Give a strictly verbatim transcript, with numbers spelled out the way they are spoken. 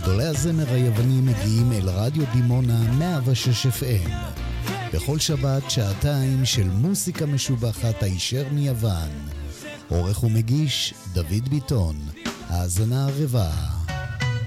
גדולי הזמר היווני מגיעים אל רדיו דימונה מאה ושש אף אם. בכל שבת שעתיים של מוסיקה משובחת הישר מיוון. עורך ומגיש דוד ביטון. האזנה הרבה.